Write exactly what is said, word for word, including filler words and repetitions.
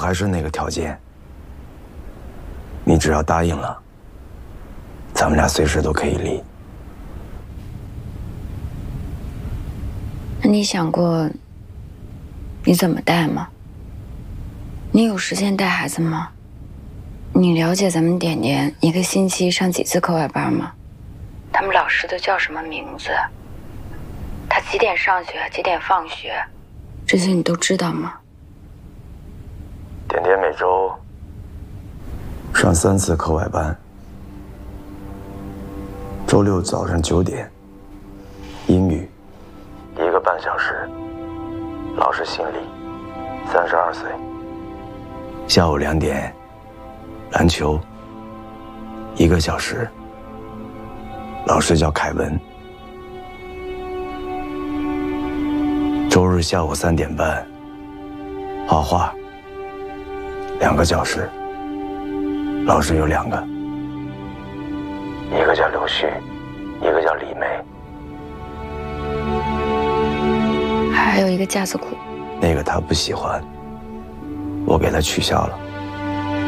还是那个条件，你只要答应了，咱们俩随时都可以离。 那你想过你怎么带吗？你有时间带孩子吗？你了解咱们点点一个星期上几次课外班吗？他们老师都叫什么名字？他几点上学，几点放学？这些你都知道吗？ 点点每周上三次课外班，周六早上九点，英语一个半小时，老师姓李，三十二岁。下午两点，篮球一个小时，老师叫凯文。周日下午三点半，画画两个小时，老师有两个，一个叫刘旭，一个叫李梅， 还有一个架子鼓， 那个他不喜欢，我给他取消了。